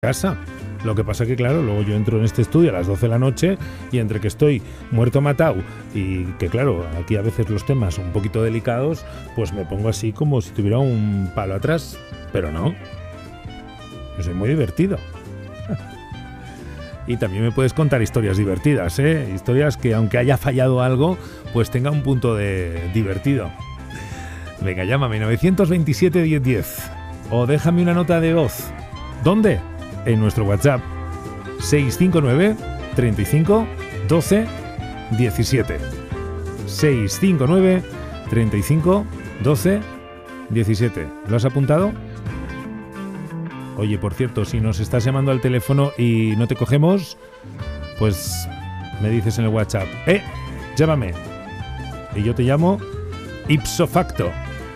casa. Lo que pasa que, claro, luego yo entro en este estudio a las 12 de la noche y entre que estoy muerto matado y que, claro, aquí a veces los temas son un poquito delicados, pues me pongo así como si tuviera un palo atrás. Pero no, yo soy muy divertido. Y también me puedes contar historias divertidas, ¿eh? Historias que, aunque haya fallado algo, pues tenga un punto de divertido. Venga, llámame 927 1010 o déjame una nota de voz. ¿Dónde? En nuestro WhatsApp 659 35 12 17. 659 35 12 17. ¿Lo has apuntado? Oye, por cierto, si nos estás llamando al teléfono y no te cogemos, pues me dices en el WhatsApp, llámame. Y yo te llamo ipso facto.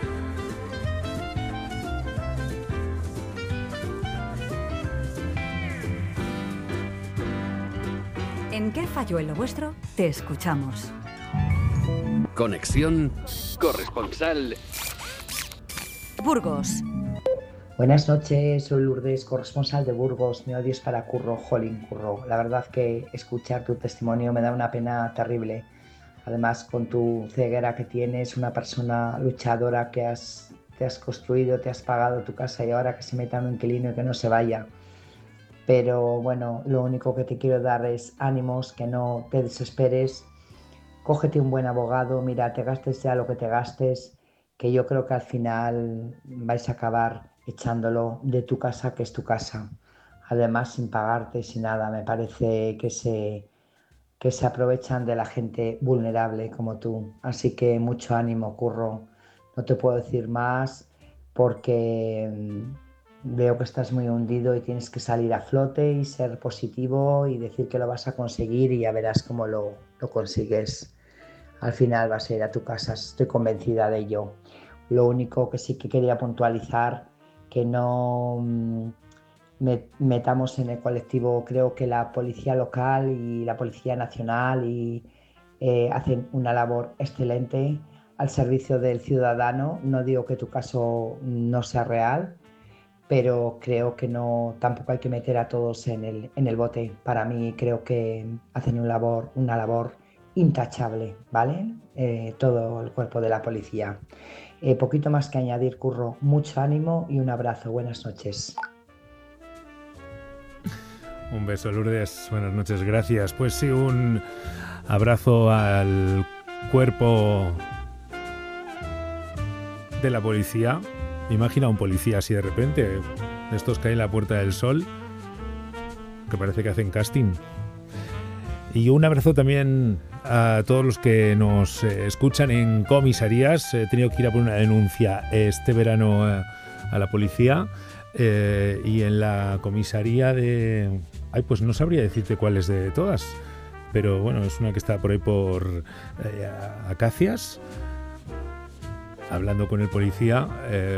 ¿En qué falló en lo vuestro? Te escuchamos. Conexión corresponsal Burgos. Buenas noches, soy Lourdes, corresponsal de Burgos. Mi audio es para Curro, jolín, Curro. La verdad que escuchar tu testimonio me da una pena terrible. Además, con tu ceguera que tienes, una persona luchadora que te has construido, te has pagado tu casa y ahora que se meta un inquilino y que no se vaya. Pero bueno, lo único que te quiero dar es ánimos, que no te desesperes. Cógete un buen abogado, mira, te gastes ya lo que te gastes, que yo creo que al final vais a acabar echándolo de tu casa, que es tu casa. Además, sin pagarte, sin nada, me parece que se aprovechan de la gente vulnerable como tú. Así que mucho ánimo, Curro. No te puedo decir más porque veo que estás muy hundido y tienes que salir a flote y ser positivo y decir que lo vas a conseguir y ya verás cómo lo consigues. Al final vas a ir a tu casa, estoy convencida de ello. Lo único que sí que quería puntualizar, que no metamos en el colectivo, creo que la policía local y la policía nacional hacen una labor excelente al servicio del ciudadano. No digo que tu caso no sea real, pero creo que no, tampoco hay que meter a todos en el bote. Para mí creo que hacen una labor intachable, ¿vale? Todo el cuerpo de la policía. Poquito más que añadir, Curro. Mucho ánimo y un abrazo. Buenas noches. Un beso, Lourdes. Buenas noches, gracias. Pues sí, un abrazo al cuerpo de la policía. Imagina a un policía así de repente, de estos que hay en la Puerta del Sol, que parece que hacen casting. Y un abrazo también a todos los que nos escuchan en comisarías. He tenido que ir a poner una denuncia este verano a la policía y en la comisaría de... pues no sabría decirte cuál es de todas, pero bueno, es una que está por ahí por Acacias. Hablando con el policía,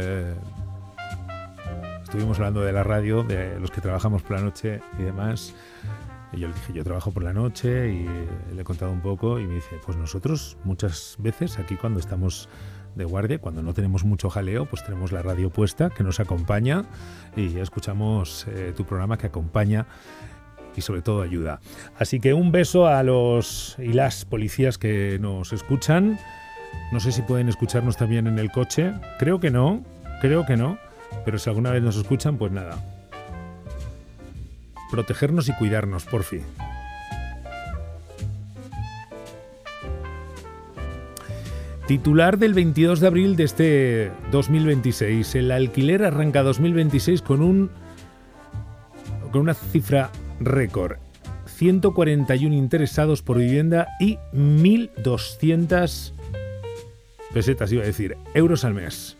estuvimos hablando de la radio, de los que trabajamos por la noche y demás. Y yo le dije, yo trabajo por la noche y le he contado un poco y me dice, pues nosotros muchas veces aquí cuando estamos de guardia, cuando no tenemos mucho jaleo, pues tenemos la radio puesta que nos acompaña y escuchamos tu programa que acompaña y sobre todo ayuda. Así que un beso a los y las policías que nos escuchan. No sé si pueden escucharnos también en el coche. Creo que no. Pero si alguna vez nos escuchan, pues nada. Protegernos y cuidarnos, por fin. Titular del 22 de abril de este 2026. El alquiler arranca 2026 con una cifra récord. 141 interesados por vivienda y 1.200 pesetas, iba a decir, euros al mes.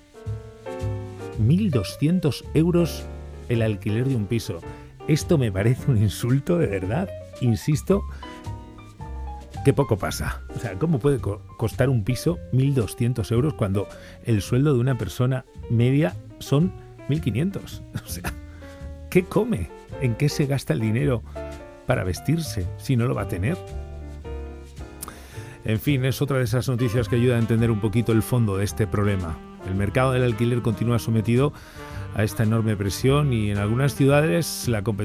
1.200 euros el alquiler de un piso. Esto me parece un insulto, de verdad. Insisto, que poco pasa. O sea, ¿cómo puede costar un piso 1.200 euros cuando el sueldo de una persona media son 1.500? O sea, ¿qué come? ¿En qué se gasta el dinero para vestirse si no lo va a tener? En fin, es otra de esas noticias que ayuda a entender un poquito el fondo de este problema. El mercado del alquiler continúa sometido a esta enorme presión, y en algunas ciudades la competencia